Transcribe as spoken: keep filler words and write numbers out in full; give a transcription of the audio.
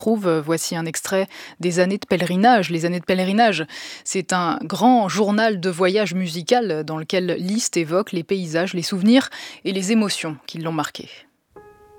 Trouve, euh, voici un extrait des années de pèlerinage. Les années de pèlerinage, c'est un grand journal de voyage musical dans lequel Liszt évoque les paysages, les souvenirs et les émotions qui l'ont marqué.